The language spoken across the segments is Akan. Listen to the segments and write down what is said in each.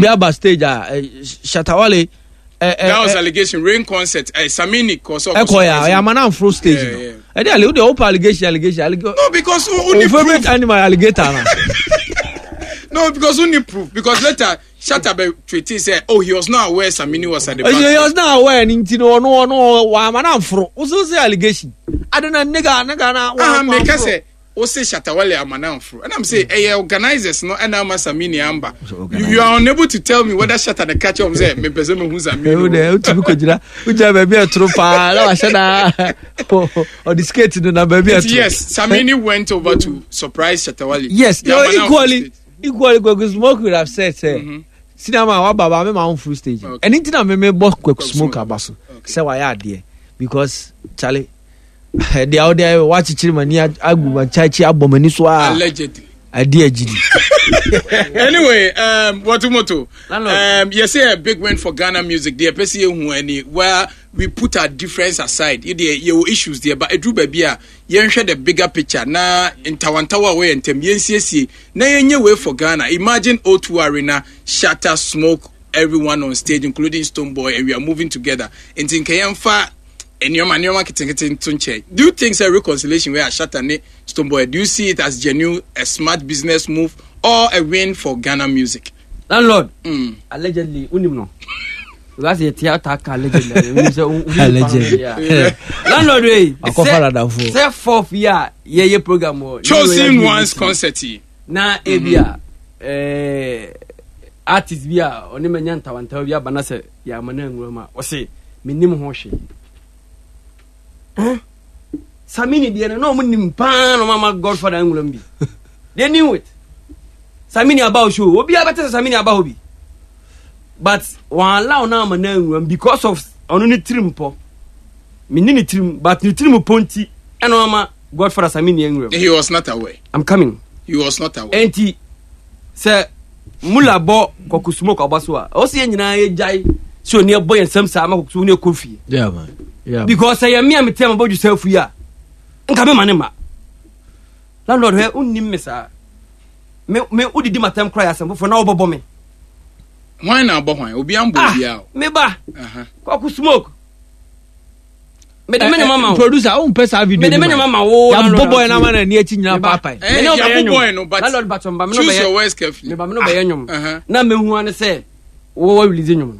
aba stage Shatta Wale that was allegation rain concert Samini cause of ya man fro stage no e dey le o allegation no because favorite animal alligator na no because only proof because later Shatta be tweeting say he was not aware Samini was at the back. He was not aware nti no wa man fro o so say allegation adona nigga na make say o say Shatta Wale amanan fro and I'm say organizers no and am Samini amba you are unable to tell me whether Shatta the catch up say me person who Samini o dey o ti ko jira o ja baby e tro pa la wa shada o the skate no na baby e tro. Yes, Samini went over to surprise Shatta Wale. Yes, equally Kwaku Smoke would have said say cinema wa baba me ma on full stage anything na me boss Kwaku Smoke abaso say why there because Charlie they out there watch chirimani agu chachi abomani so allegedly idea gidi. Anyway, Watumoto, you say a big win for Ghana music. The PCA where we put our difference aside. Your issues there, but Drew Babia, you share the bigger picture. Na in Tawantawa way and Temyensi, na yenye way for Ghana. Imagine O2 Arena, Shatta, Smoke, everyone on stage, including Stonebwoy, and we are moving together. In Tinkayamfa. Do you think it's a reconciliation where Shatta and Stonebwoy? Do you see it as genuine, a smart business move, or a win for Ghana music? Landlord, allegedly, unimno. That's a theater allegedly. Landlord, say 4th year program. Chosen one's concert. Na ebia artist bia oni menya ntawanta bia bana se ya mana nguroma o se menim ho hwe. Samini de no munim pa no mama Godfather ngulam bi. They knew it. Samini about show. Obi abata Samini about obi. But one allow now man because of only trim po. Minini trim but ni trim ponti and mama Godfather Samini ngulam. He was not aware. I'm coming. He was not aware. Enti say mula bo Kwaku Smoke abaso a. O se nyina e jai so near boy and some sama Kwaku ne kofi. Yeah man. Yeah. Because I am me tell about yourself here. Nka be manema. Landlord he unnim me sa. Me udidi matam cry asem for na obobo me. Why na obo hwan? Obi ambo bia. Me ba. Kwaku Smoke. Me de me mama. Producer on pesa video. Me de me mama wo. Ya bobo na man na echi nyina papa. Me no ya bobo no but. Landlord batom ba me no be. Choose your words carefully. Me ba me no be nyom. Na me hu an say wo release nyom.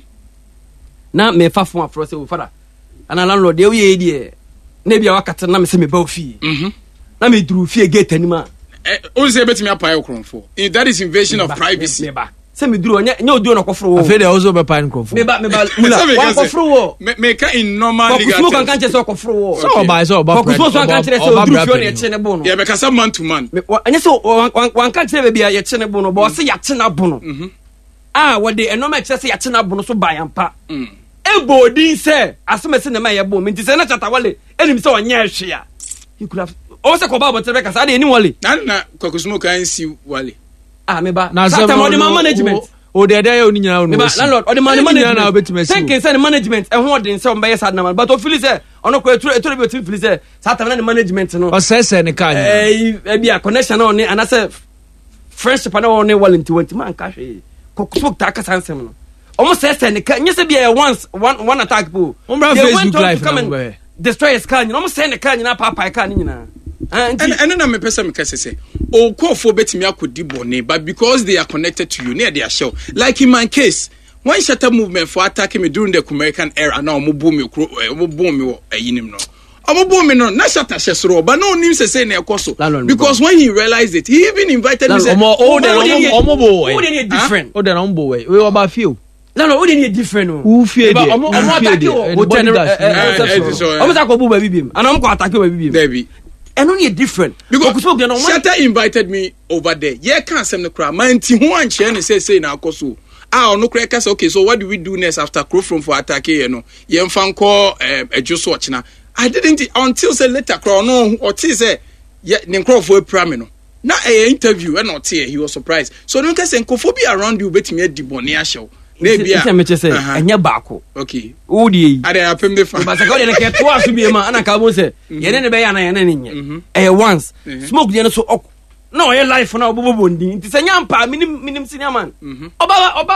Na me fa fon afro say wo father. Ana landlord dey we dey na bia wakata na me se me ba ofie na me duru fie gate anima o say betimi apai okronfo that is invasion of privacy me ba se me duru nya odu na kofro wo afi dey also be pai okronfo me ba mula wa kofro wo me ka in normal legal Kwaku Smoke kan che so kofro wo so ba Kwaku Smoke kan che se oduru fie na ye che ne bo no ye be ka sa man to man anya so wan kan che be bia ye che ne bo no bo se ya che na bo no wo de enoma che se ya che na bo no so ba yampa Ebodi say aseme na maye bo minti say na Shatta Wale enim say onya hwea he could have also ko ba bo tebe kasa de eni Wale na Kwaku Smoke kan si Wale me ba that time the management o de dey oni nyina me ba landlord o the management thinking say the management e ho de say on be sad na but o feel say ono ko eturo be feel say that time na the management no o say ne kan bia connection on and say friendship na on Wale nti man ka hwe Kwaku Smoke ta kasa nsem no almost says one attack po. They went on to come and destroy his car. Almost send the car na papa car ni na. And na me person me kase say o kwofo betimi akodi bone but because they are connected to you near their show. Like in my case, when Shatta movement for attacking me during the American era na omo boom me wo ayinim no. Omo boom me no na Shatta shesoro but no nim say na ekoso because when he realized it he even invited me say omo boy. Who dey different? O dey omo boy. We about feel. No, we didn't different no. Who fear dey? Omo attack you. Omo say ko bu baby bim. And omo ko attack you baby bim. Baby. And only different. Because Shatta invited me over there. Yeah, can't send the crowd. Man, ti who and Chen say na akoso. No crack say okay. So what do we do next after Crow from for attack? You know, yen fan call a just watch now. I didn't until say later crow no or say yeah, then crow for a pramino. Now a interview and not here. He was surprised. So don't say kophobia around you bet me debonair show. Maybe I say anya baako. Okay. Wo dey. Ade apem de fa. Ba saka dey na ke to aso bi ma ana ka bo say. Ye ne be ya na ye na nye. Once. Smoke dey no so no ye life na obobo ndi. Nti say nyampa minim senior man. Oba